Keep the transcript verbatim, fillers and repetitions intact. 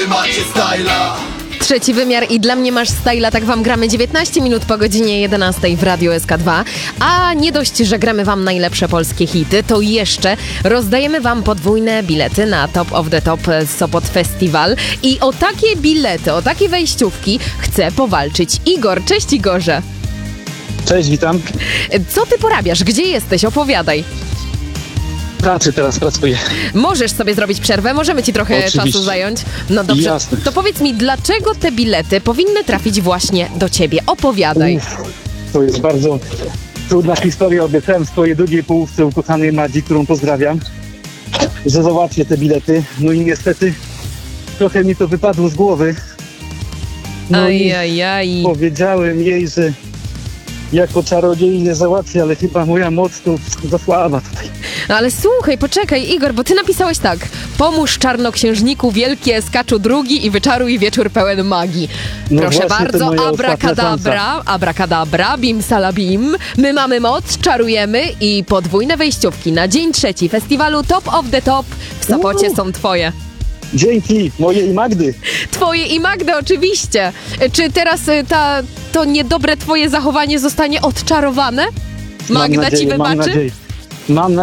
macie styla. Trzeci wymiar i Dla mnie masz styla, tak wam gramy dziewiętnaście minut po godzinie jedenastej w Radiu S K dwa. A nie dość, że gramy wam najlepsze polskie hity, to jeszcze rozdajemy wam podwójne bilety na Top of the Top Sopot Festival. I o takie bilety, o takie wejściówki chce powalczyć Igor. Cześć Igorze. Cześć, witam. Co ty porabiasz? Gdzie jesteś? Opowiadaj. W pracy teraz pracuję. Możesz sobie zrobić przerwę, możemy ci trochę Oczywiście. czasu zająć. No dobrze, Jasne. to powiedz mi, dlaczego te bilety powinny trafić właśnie do ciebie? Opowiadaj. Uf, to jest bardzo trudna historia. Obiecałem swojej drugiej połówce, ukochanej Madzi, którą pozdrawiam, że zobaczcie te bilety. No i niestety trochę mi to wypadło z głowy. No i Ajajaj. powiedziałem jej, że jako czarodziej nie załatwię, ale chyba moja moc to za słaba tutaj. No ale słuchaj, poczekaj Igor, bo ty napisałeś tak: pomóż czarnoksiężniku wielkie, skaczu drugi i wyczaruj wieczór pełen magii. No Proszę właśnie, to bardzo, moja ostatnia abracadabra, abracadabra, bim salabim. My mamy moc, czarujemy i podwójne wejściówki na dzień trzeci festiwalu Top of the Top w Sopocie Uuu. są twoje. Dzięki mojej Magdy. Twoje i Magdy oczywiście. Czy teraz y, ta, to niedobre twoje zachowanie zostanie odczarowane? Mam Magda nadzieję, ci mam wybaczy? nadzieję. Mam